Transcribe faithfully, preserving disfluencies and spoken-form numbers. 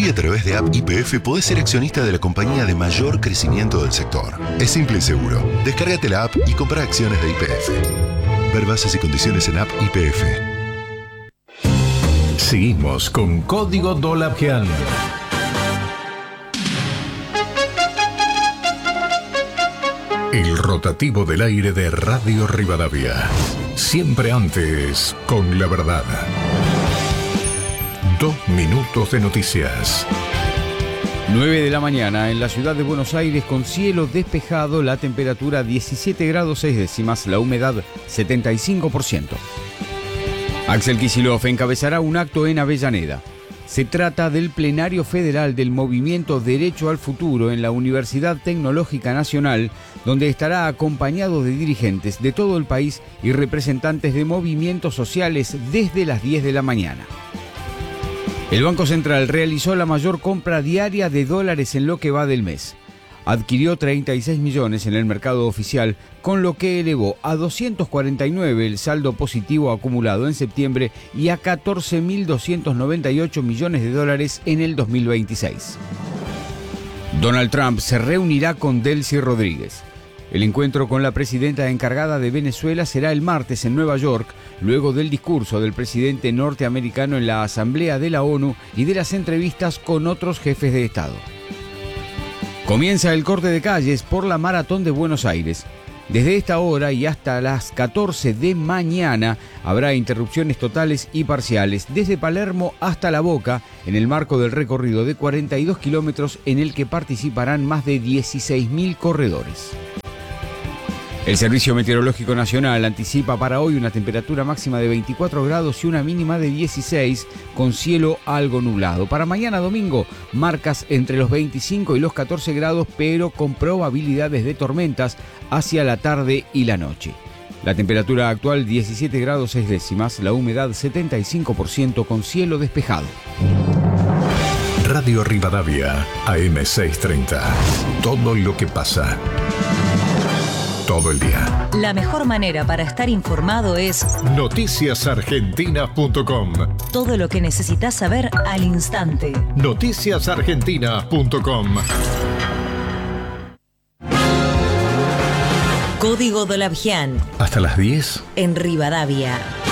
a través de App Y P F podés ser accionista de la compañía de mayor crecimiento del sector. Es simple y seguro. Descárgate la app y compra acciones de Y P F. Ver bases y condiciones en App Y P F. Seguimos con Código Dolabgian. El rotativo del aire de Radio Rivadavia. Siempre antes con la verdad. Dos minutos de noticias. nueve de la mañana en la ciudad de Buenos Aires con cielo despejado, la temperatura diecisiete grados seis décimas, la humedad setenta y cinco por ciento. Axel Kicillof encabezará un acto en Avellaneda. Se trata del plenario federal del movimiento Derecho al Futuro en la Universidad Tecnológica Nacional, donde estará acompañado de dirigentes de todo el país y representantes de movimientos sociales desde las diez de la mañana. El Banco Central realizó la mayor compra diaria de dólares en lo que va del mes. Adquirió treinta y seis millones en el mercado oficial, con lo que elevó a doscientos cuarenta y nueve el saldo positivo acumulado en septiembre y a catorce mil doscientos noventa y ocho millones de dólares en el dos mil veintiséis. Donald Trump se reunirá con Delcy Rodríguez. El encuentro con la presidenta encargada de Venezuela será el martes en Nueva York, luego del discurso del presidente norteamericano en la Asamblea de la ONU y de las entrevistas con otros jefes de Estado. Comienza el corte de calles por la Maratón de Buenos Aires. Desde esta hora y hasta las catorce de mañana habrá interrupciones totales y parciales desde Palermo hasta La Boca en el marco del recorrido de cuarenta y dos kilómetros en el que participarán más de dieciséis mil corredores. El Servicio Meteorológico Nacional anticipa para hoy una temperatura máxima de veinticuatro grados y una mínima de dieciséis, con cielo algo nublado. Para mañana domingo, marcas entre los veinticinco y los catorce grados, pero con probabilidades de tormentas hacia la tarde y la noche. La temperatura actual diecisiete grados seis décimas, la humedad setenta y cinco por ciento, con cielo despejado. Radio Rivadavia, A M seiscientos treinta. Todo lo que pasa. Todo el día. La mejor manera para estar informado es noticias argentinas punto com. Todo lo que necesitas saber al instante. noticias argentinas punto com. Código Dolabgian. Hasta las diez. En Rivadavia.